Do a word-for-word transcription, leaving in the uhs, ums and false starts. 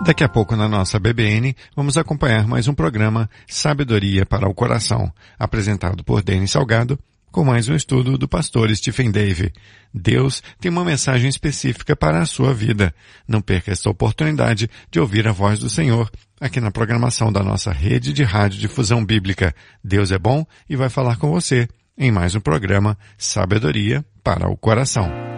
Daqui a pouco na nossa B B N vamos acompanhar mais um programa Sabedoria para o Coração, apresentado por Denis Salgado, com mais um estudo do pastor Stephen Davey. Deus tem uma mensagem específica para a sua vida. Não perca esta oportunidade de ouvir a voz do Senhor aqui na programação da nossa rede de rádio difusão bíblica. Deus é bom e vai falar com você em mais um programa Sabedoria para o Coração.